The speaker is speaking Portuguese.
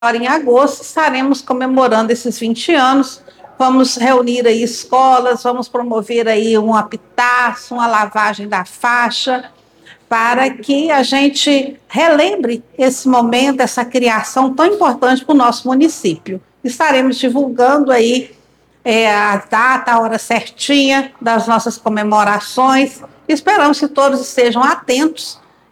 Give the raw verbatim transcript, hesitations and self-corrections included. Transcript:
Agora, em agosto, estaremos comemorando esses vinte anos. Vamos reunir aí escolas, vamos promover aí um apitaço, uma lavagem da faixa, para que a gente relembre esse momento, essa criação tão importante para o nosso município. Estaremos divulgando aí é, a data, a hora certinha das nossas comemorações. Esperamos que todos estejam atentos